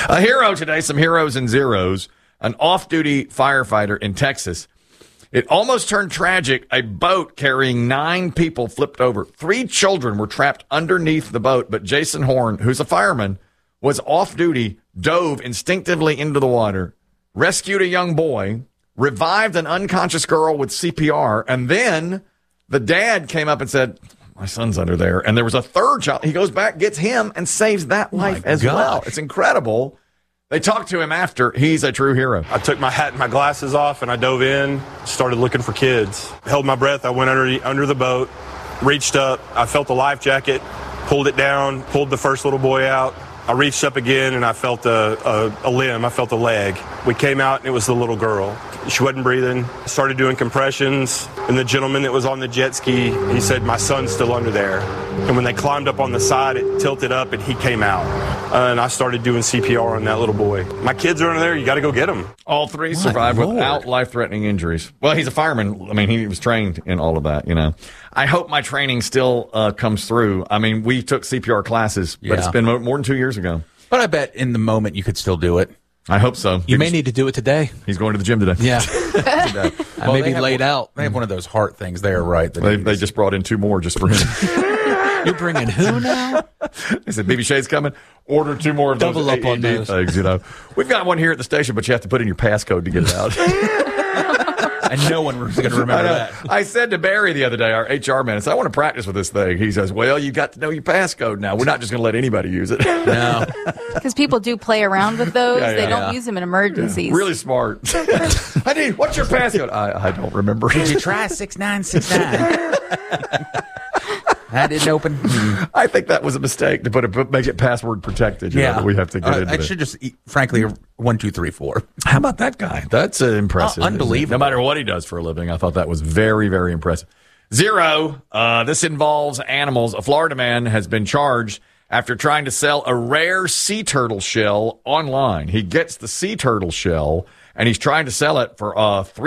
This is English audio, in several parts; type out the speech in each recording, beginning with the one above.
A hero today, some heroes and zeros. An off-duty firefighter in Texas. It almost turned tragic. A boat carrying 9 people flipped over. 3 children were trapped underneath the boat, but Jason Horn, who's a fireman, was off-duty, dove instinctively into the water, rescued a young boy, revived an unconscious girl with CPR, and then the dad came up and said, my son's under there. And there was a third child. He goes back, gets him, and saves that life as well. It's incredible. They talked to him after. He's a true hero. I took my hat and my glasses off, and I dove in, started looking for kids. Held my breath. I went under the boat, reached up. I felt the life jacket, pulled it down, pulled the first little boy out. I reached up again, and I felt a limb. I felt a leg. We came out, and it was the little girl. She wasn't breathing. I started doing compressions, and the gentleman that was on the jet ski, he said, my son's still under there. And when they climbed up on the side, it tilted up, and he came out. And I started doing CPR on that little boy. My kids are under there. You got to go get them. All 3 survived without life-threatening injuries. Well, he's a fireman. I mean, he was trained in all of that, you know. I hope my training still comes through. I mean, we took CPR classes, but it's been more than 2 years ago. But I bet in the moment you could still do it. I hope so. You may need to do it today. He's going to the gym today. Yeah. Today. Well, maybe laid out. They have one of those heart things there, right? They just brought in 2 more just for him. You're bringing who now? They said, BB Shade's coming. Order 2 more of Double those up on those things, you know. We've got one here at the station, but you have to put in your passcode to get it out. And no one is going to remember that. I said to Barry the other day, our HR man, I said, I want to practice with this thing. He says, well, you got to know your passcode now. We're not just going to let anybody use it. No. Because people do play around with those. They don't use them in emergencies. Really smart. What's your passcode? I don't remember. Did you try 6969? That didn't open. I think that was a mistake to make it password protected. You know, that we have to get into I should just, frankly, 1, 2, 3, 4. How about that guy? That's impressive. Unbelievable. No matter what he does for a living, I thought that was very, very impressive. Zero. This involves animals. A Florida man has been charged after trying to sell a rare sea turtle shell online. He gets the sea turtle shell, and he's trying to sell it for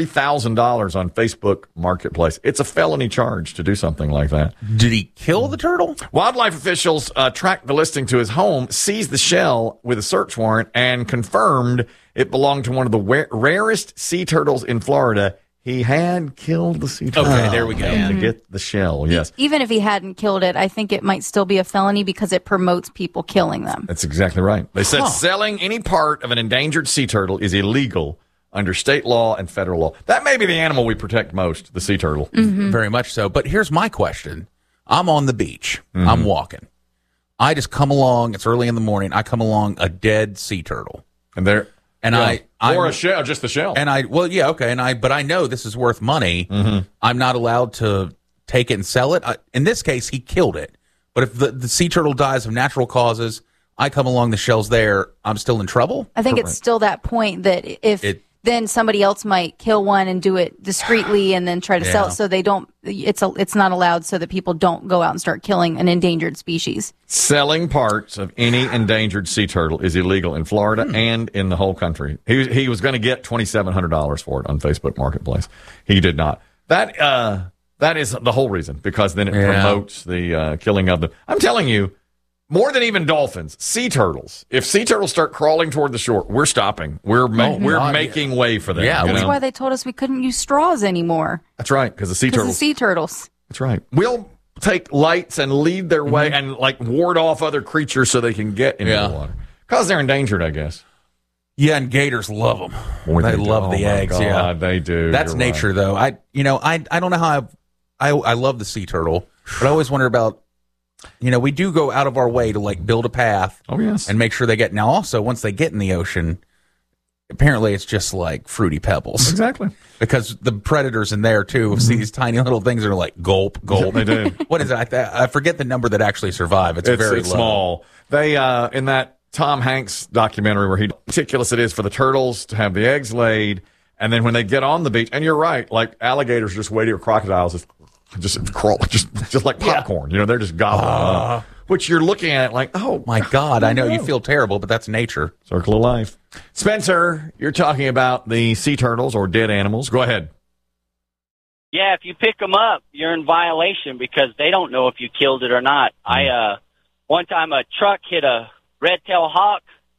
$3,000 on Facebook Marketplace. It's a felony charge to do something like that. Did he kill the turtle? Wildlife officials tracked the listing to his home, seized the shell with a search warrant, and confirmed it belonged to one of the rarest sea turtles in Florida. He had killed the sea turtle. Okay, there we go. To get the shell, yes. Even if he hadn't killed it, I think it might still be a felony because it promotes people killing them. That's exactly right. They said selling any part of an endangered sea turtle is illegal under state law and federal law. That may be the animal we protect most, the sea turtle. Mm-hmm. Very much so. But here's my question. I'm on the beach. I'm walking. I just come along. It's early in the morning. I come along a dead sea turtle. And there... And or a shell, just the shell. And but I know this is worth money. Mm-hmm. I'm not allowed to take it and sell it. In this case, he killed it. But if the sea turtle dies of natural causes, I come along, the shell's there, I'm still in trouble? I think it's still that point that then somebody else might kill one and do it discreetly and then try to sell it so they don't. It's not allowed so that people don't go out and start killing an endangered species. Selling parts of any endangered sea turtle is illegal in Florida and in the whole country. He was going to get $2,700 for it on Facebook Marketplace. He did not. That is the whole reason, because then it promotes the killing of them. I'm telling you, more than even dolphins, sea turtles. If sea turtles start crawling toward the shore, we're stopping. We're making way for them. Yeah, that's why they told us we couldn't use straws anymore. That's right, because the sea turtles. That's right. We'll take lights and lead their way and ward off other creatures so they can get into the water. Because they're endangered, I guess. Yeah, and gators love them. They love the eggs. God, yeah, they do. That's nature, though. I don't know how I love the sea turtle, but I always wonder about. We do go out of our way to build a path. Oh, yes. And make sure they get. Now, also, once they get in the ocean, apparently it's just like Fruity Pebbles. Exactly. Because the predators in there, too, see these tiny little things that are like gulp, gulp. They do. What is it? I forget the number that actually survive. It's very low. Small. They, in that Tom Hanks documentary where ridiculous it is for the turtles to have the eggs laid, and then when they get on the beach, and you're right, alligators just waiting, or crocodiles just crawl, just like popcorn. They're just gobbling up. Which you're looking at oh my God, I know you feel terrible, but that's nature. Circle of life. Spencer, you're talking about the sea turtles or dead animals. Go ahead. Yeah, if you pick them up, you're in violation because they don't know if you killed it or not. One time a truck hit a red-tailed hawk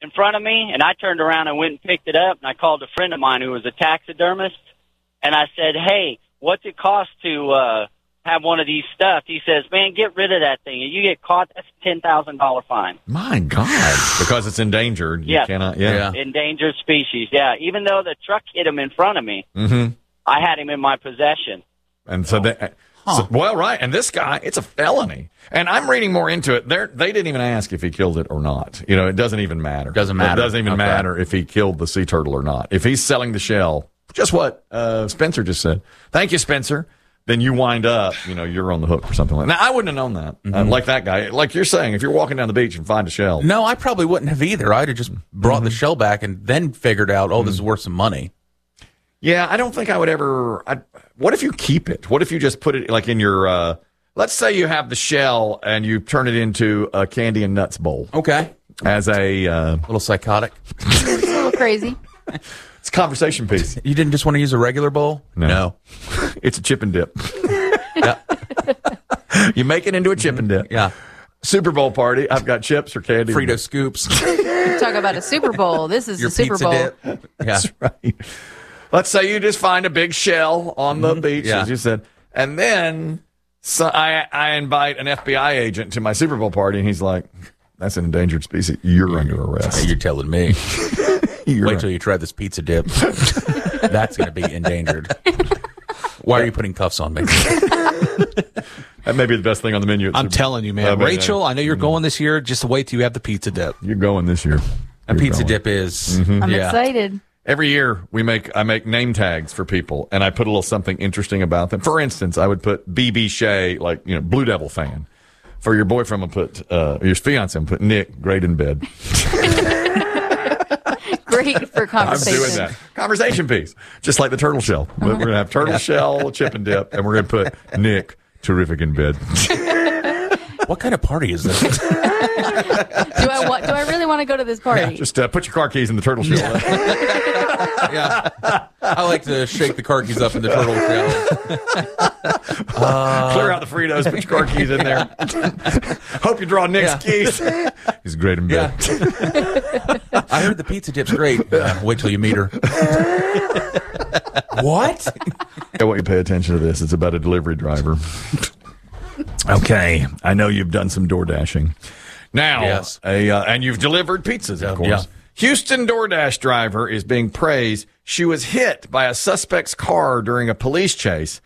in front of me, and I turned around and went and picked it up, and I called a friend of mine who was a taxidermist, and I said, hey, what's it cost to have one of these stuffed? He says, man, get rid of that thing. If you get caught, that's a $10,000 fine. My God. Because it's endangered. You cannot, Endangered species, Even though the truck hit him in front of me, I had him in my possession. And so well, right. And this guy, it's a felony. And I'm reading more into it. They didn't even ask if he killed it or not. You know, it doesn't even matter. It doesn't even matter if he killed the sea turtle or not. If he's selling the shell, just what Spencer just said. Thank you, Spencer. Then you wind up, you're on the hook for something like that. Now, I wouldn't have known that. Like that guy. Like you're saying, if you're walking down the beach and find a shell. No, I probably wouldn't have either. I'd have just brought the shell back and then figured out, this is worth some money. Yeah, I don't think I would ever. What if you keep it? What if you just put it like in your, let's say you have the shell and you turn it into a candy and nuts bowl. Okay. As a little psychotic. It's a little crazy. It's a conversation piece. You didn't just want to use a regular bowl? No. It's a chip and dip. Yeah. You make it into a chip and dip. Yeah. Super Bowl party. I've got chips or candy. Frito scoops. Talk about a Super Bowl. This is Your the Super pizza Bowl. dip. Yeah. That's right. Let's say you just find a big shell on the beach, as you said, and then I invite an FBI agent to my Super Bowl party, and he's like, that's an endangered species. You're under arrest. You're telling me. Wait till you try this pizza dip. That's going to be endangered. Why are you putting cuffs on me? That may be the best thing on the menu. I'm telling you, man. Rachel, I know you're going this year. Just wait till you have the pizza dip. You're going this year. A pizza dip is. I'm excited. Every year I make name tags for people, and I put a little something interesting about them. For instance, I would put BB Shea, like Blue Devil fan. For your boyfriend, I put your fiance, I put Nick, great in bed. Great for conversation. I'm doing that conversation piece, just like the turtle shell. We're gonna have turtle shell, chip and dip, and we're gonna put Nick, terrific in bed. What kind of party is this? Do I really want to go to this party? Yeah, just put your car keys in the turtle shell. Yeah. I like to shake the car keys up in the turtle shell. Clear out the Fritos, put your car keys in there. Hope you draw Nick's keys. He's great in bed. I heard the pizza dip's great. Wait till you meet her. What? I want you to pay attention to this. It's about a delivery driver. Okay, I know you've done some door dashing. Now, yes. And you've delivered pizzas, of course. Yeah. Houston DoorDash driver is being praised. She was hit by a suspect's car during a police chase.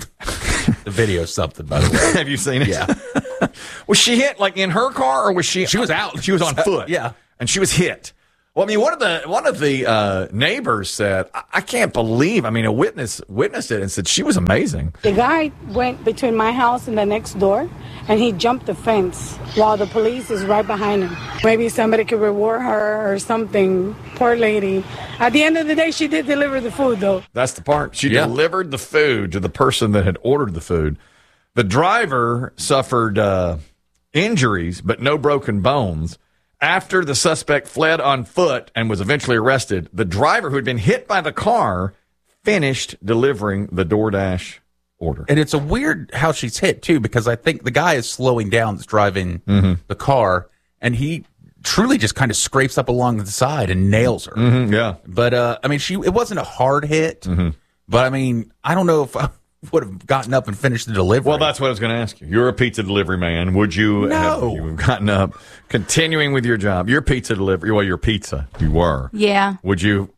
The video's something, by the way. Have you seen it? Yeah. Was she hit like in her car, or was she? She was out. She was on foot. Yeah, and she was hit. Well, I mean, one of the neighbors said, "I can't believe." I mean, a witnessed it and said she was amazing. The guy went between my house and the next door, and he jumped the fence while the police is right behind him. Maybe somebody could reward her or something. Poor lady. At the end of the day, she did deliver the food, though. That's the part. She delivered the food to the person that had ordered the food. The driver suffered injuries, but no broken bones. After the suspect fled on foot and was eventually arrested, the driver who had been hit by the car finished delivering the DoorDash order. And it's a weird how she's hit, too, because I think the guy is slowing down that's driving the car, and he truly just kind of scrapes up along the side and nails her. Yeah. But, I mean, it wasn't a hard hit, but, I mean, I don't know if I would have gotten up and finished the delivery. Well, that's what I was going to ask you. You're a pizza delivery man. Would you have gotten up, continuing with your job? Your pizza delivery, well, your pizza, you were. Yeah. Would you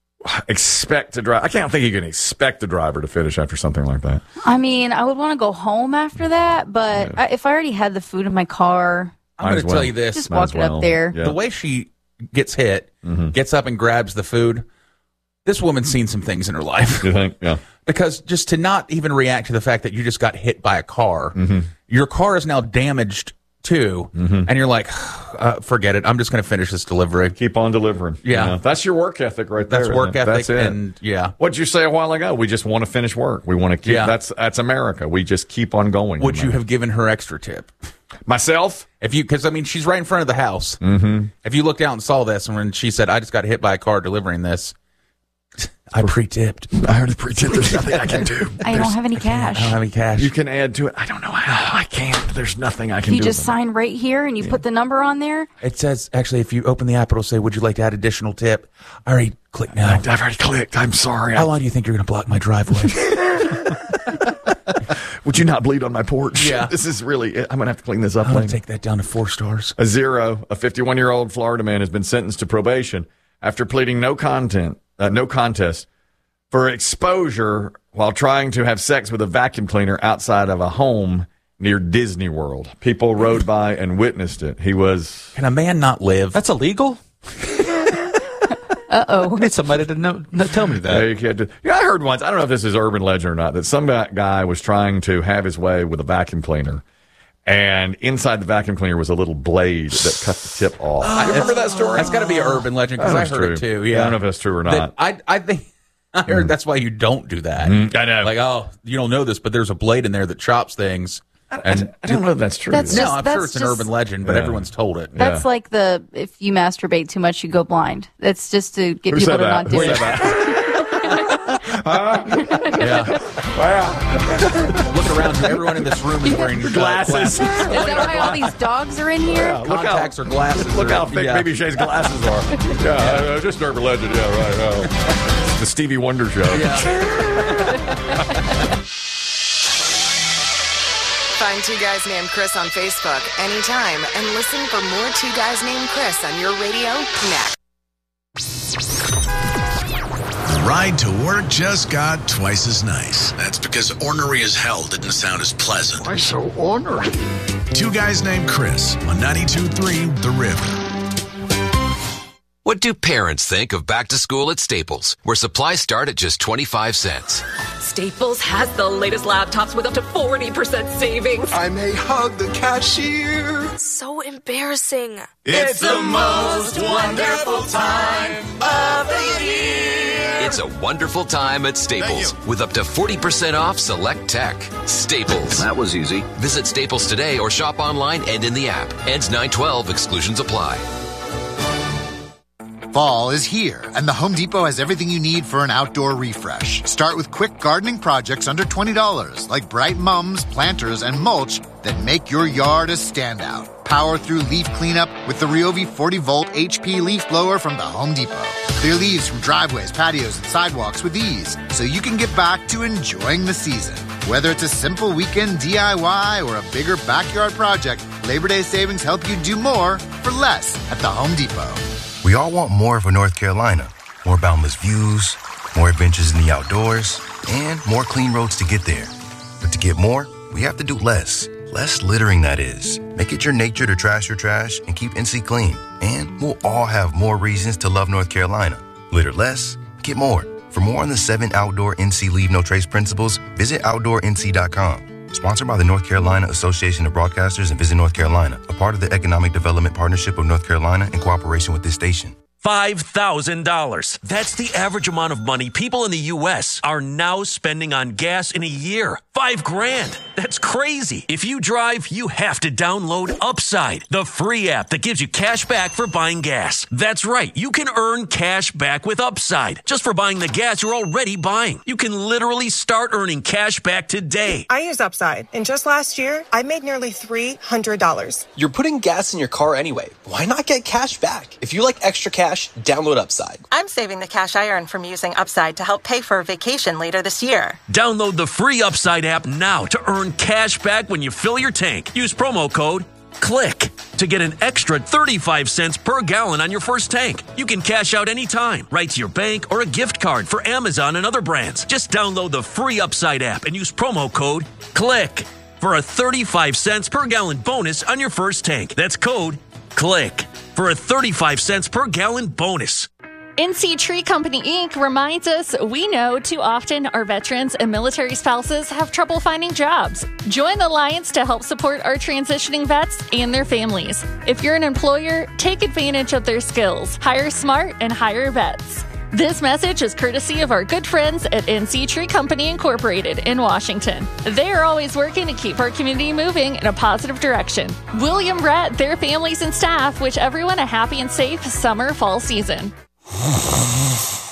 expect to drive? I can't think you can expect the driver to finish after something like that. I mean, I would want to go home after that, but if I already had the food in my car, I'm going to tell you this. Just walk it up there. Yeah. The way she gets hit, gets up and grabs the food, this woman's seen some things in her life. You think? Yeah. Because just to not even react to the fact that you just got hit by a car, your car is now damaged too, and you're like, forget it. I'm just going to finish this delivery. Keep on delivering. Yeah. You know, that's your work ethic right there. That's work ethic. That's it. And yeah. What'd you say a while ago? We just want to finish work. We want to keep. Yeah. That's America. We just keep on going. Would you have given her extra tip? Myself? Because I mean, she's right in front of the house. If you looked out and saw this, and when she said, "I just got hit by a car delivering this," I pre-tipped. I heard the pre-tip. There's nothing I can do. I don't have any cash. I don't have any cash. You can add to it. I don't know how. I can't. There's nothing I can do. You just sign right here and you put the number on there. It says, actually, if you open the app, it'll say, would you like to add additional tip? I already clicked now. I've already clicked. I'm sorry. How long do you think you're going to block my driveway? Would you not bleed on my porch? Yeah. This is really, I'm going to have to clean this up I'm going later. to take that down to 4 stars. A 51-year-old Florida man has been sentenced to probation after pleading no contest for exposure while trying to have sex with a vacuum cleaner outside of a home near Disney World. People rode by and witnessed it. He was... Can a man not live? That's illegal? Uh-oh. I need somebody to tell me that. I heard once, I don't know if this is urban legend or not, that some guy was trying to have his way with a vacuum cleaner. And inside the vacuum cleaner was a little blade that cut the tip off. You remember that story? That's got to be an urban legend because I heard it too. Yeah. I don't know if that's true or not. I think I heard that's why you don't do that. I know. Like, oh, you don't know this, but there's a blade in there that chops things. And I don't know if that's true. That's No, just- I'm sure it's an urban legend, but everyone's told it. That's like if you masturbate too much, you go blind. That's just to get Who people said to that? not do Who it. said that? Yeah. Wow. Looking around, everyone in this room is wearing Glasses. Is that why all these dogs are in here? Contacts or glasses. Look how thick Baby Shay's glasses are. Yeah, just an urban legend. Yeah, right. It's the Stevie Wonder show. Find Two Guys Named Chris on Facebook anytime and listen for more Two Guys Named Chris on your radio next. The ride to work just got twice as nice. That's because ornery as hell didn't sound as pleasant. Why so ornery? Two Guys Named Chris on 92.3 The River. What do parents think of back to school at Staples, where supplies start at just 25 cents? Staples has the latest laptops with up to 40% savings. I may hug the cashier. So embarrassing. It's the most wonderful time of the year. It's a wonderful time at Staples with up to 40% off select tech. Staples. That was easy. Visit Staples today or shop online and in the app. Ends 9/12. Exclusions apply. Fall is here, and the Home Depot has everything you need for an outdoor refresh. Start with quick gardening projects under $20, like bright mums, planters, and mulch that make your yard a standout. Power through leaf cleanup with the Ryobi 40-volt HP leaf blower from the Home Depot. Clear leaves from driveways, patios, and sidewalks with ease, so you can get back to enjoying the season. Whether it's a simple weekend DIY or a bigger backyard project, Labor Day savings help you do more for less at the Home Depot. We all want more for North Carolina. More boundless views, more adventures in the outdoors, and more clean roads to get there. But to get more, we have to do less. Less littering, that is. Make it your nature to trash your trash and keep NC clean. And we'll all have more reasons to love North Carolina. Litter less, get more. For more on the 7 outdoor NC Leave No Trace principles, visit OutdoorNC.com. Sponsored by the North Carolina Association of Broadcasters and Visit North Carolina, a part of the Economic Development Partnership of North Carolina in cooperation with this station. $5,000. That's the average amount of money people in the U.S. are now spending on gas in a year. $5,000. That's crazy. If you drive, you have to download Upside, the free app that gives you cash back for buying gas. That's right. You can earn cash back with Upside just for buying the gas you're already buying. You can literally start earning cash back today. I use Upside, and just last year, I made nearly $300. You're putting gas in your car anyway. Why not get cash back? If you like extra cash, download Upside. I'm saving the cash I earn from using Upside to help pay for a vacation later this year. Download the free Upside app now to earn cash back when you fill your tank. Use promo code CLICK to get an extra 35 cents per gallon on your first tank. You can cash out anytime, right to your bank or a gift card for Amazon and other brands. Just download the free Upside app and use promo code CLICK for a 35 cents per gallon bonus on your first tank. That's code CLICK for a 35 cents per gallon bonus. NC Tree Company, Inc. reminds us we know too often our veterans and military spouses have trouble finding jobs. Join the Alliance to help support our transitioning vets and their families. If you're an employer, take advantage of their skills. Hire smart and hire vets. This message is courtesy of our good friends at NC Tree Company Incorporated in Washington. They are always working to keep our community moving in a positive direction. William Brett, their families and staff wish everyone a happy and safe summer-fall season.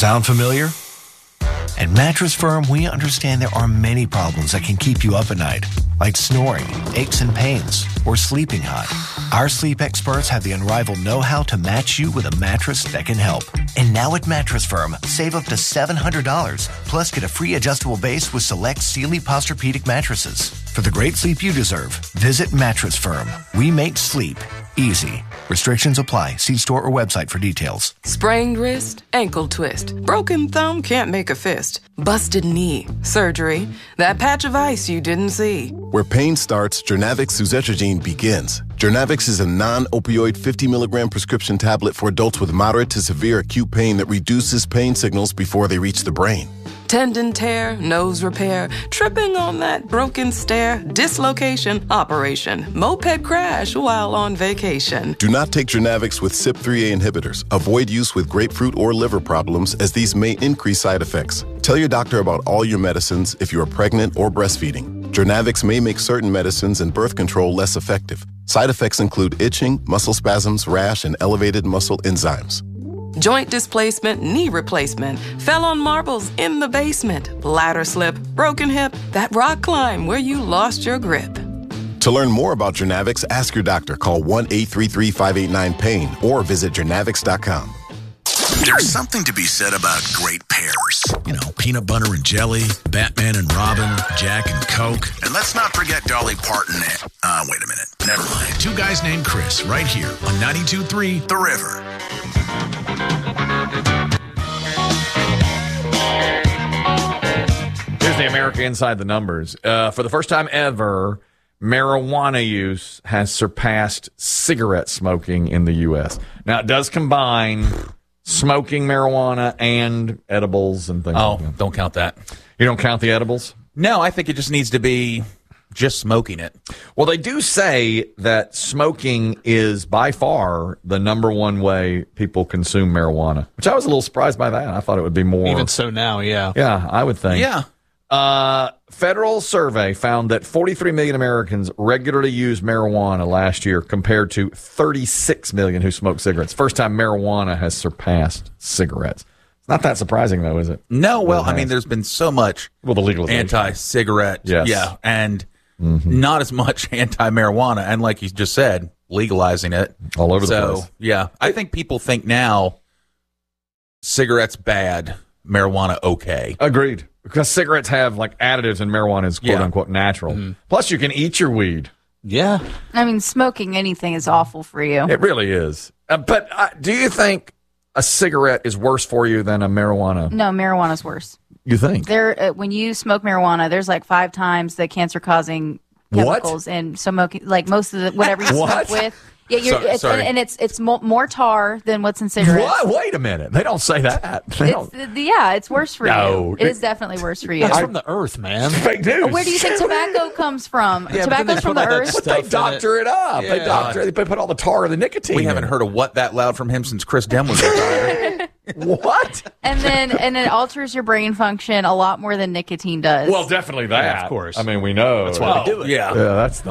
Sound familiar? At Mattress Firm, we understand there are many problems that can keep you up at night, like snoring, aches and pains, or sleeping hot. Our sleep experts have the unrivaled know-how to match you with a mattress that can help. And now at Mattress Firm, save up to $700, plus get a free adjustable base with select Sealy Posturepedic mattresses. For the great sleep you deserve, visit Mattress Firm. We make sleep easy. Restrictions apply. See store or website for details. Sprained wrist, ankle twist, broken thumb can't make a fist, busted knee, surgery, that patch of ice you didn't see. Where pain starts, Jernavix suzetrigine begins. Jernavix is a non-opioid 50 milligram prescription tablet for adults with moderate to severe acute pain that reduces pain signals before they reach the brain. Tendon tear, nose repair, tripping on that broken stair, dislocation, operation, moped crash while on vacation. Do not take Jernavix with CYP3A inhibitors. Avoid use with grapefruit or liver problems, as these may increase side effects. Tell your doctor about all your medicines if you are pregnant or breastfeeding. Jernavix may make certain medicines and birth control less effective. Side effects include itching, muscle spasms, rash, and elevated muscle enzymes. Joint displacement, knee replacement, fell on marbles in the basement, ladder slip, broken hip, that rock climb where you lost your grip. To learn more about Jernavix, ask your doctor. Call 1-833-589-PAIN or visit Jernavix.com. There's something to be said about great pairs. You know, peanut butter and jelly, Batman and Robin, Jack and Coke. And let's not forget Dolly Parton and... wait a minute. Never mind. Two Guys Named Chris, right here on 92.3 The River. Here's the America Inside the Numbers. For the first time ever, marijuana use has surpassed cigarette smoking in the U.S. Now, it does combine smoking marijuana and edibles and things like that. Oh, don't count that. You don't count the edibles? No, I think it just needs to be just smoking it. Well, they do say that smoking is by far the number one way people consume marijuana, which I was a little surprised by that. I thought it would be more. Even so now, yeah. Yeah, I would think. Yeah. Federal survey found that 43 million Americans regularly used marijuana last year compared to 36 million who smoke cigarettes. First time marijuana has surpassed cigarettes. It's not that surprising, though, is it? No, well, I mean, there's been so much the legalization. Anti-cigarette. Yes. Yeah, and not as much anti-marijuana. And like you just said, legalizing it. All over the place. Yeah, I think people think now cigarettes bad, marijuana okay. Agreed. Because cigarettes have like additives and marijuana is quote unquote natural. Plus, you can eat your weed. Yeah. I mean, smoking anything is awful for you. It really is. But do you think a cigarette is worse for you than a marijuana? No, marijuana's worse. You think? When you smoke marijuana, there's like 5 times the cancer-causing chemicals in smoking. Like most of the whatever you smoke with. Yeah, sorry. And it's more tar than what's in cigarettes. What? Wait a minute. They don't say that. It's worse for you. It is definitely worse for you. It's from the earth, man. Fake news. Where do you think tobacco comes from? Tobacco's from the earth. But they doctor it up. Yeah. They put all the tar and the nicotine. We haven't heard of what that loud from him since Chris Dem was retired. What? And it alters your brain function a lot more than nicotine does. Well, definitely that. Yeah, of course. I mean, we know. That's why they do it. Yeah. That's